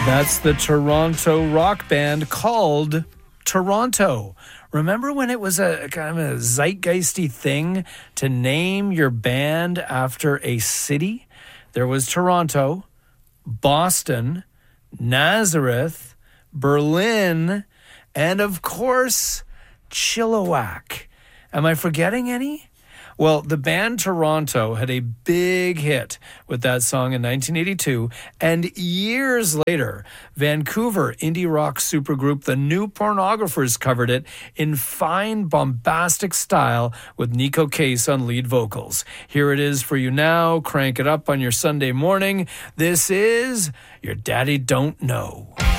That's the Toronto rock band called Toronto. Remember when it was a kind of a zeitgeisty thing to name your band after a city? There was Toronto, Boston, Nazareth, Berlin, and of course, Chilliwack. Am I forgetting any? Well, the band Toronto had a big hit with that song in 1982, and years later, Vancouver indie rock supergroup The New Pornographers covered it in fine, bombastic style with Nico Case on lead vocals. Here it is for you now. Crank it up on your Sunday morning. This is Your Daddy Don't Know.